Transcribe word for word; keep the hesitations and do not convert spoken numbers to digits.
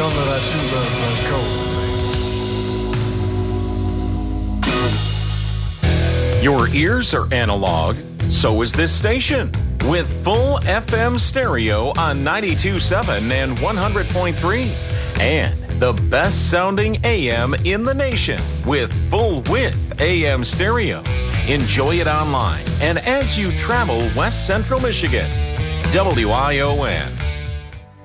None of that true love run cold. Your ears are analog, so is this station. With full F M stereo on ninety-two point seven and one hundred point three. And the best sounding A M in the nation with full width A M stereo. Enjoy it online and as you travel West Central Michigan. W I O N.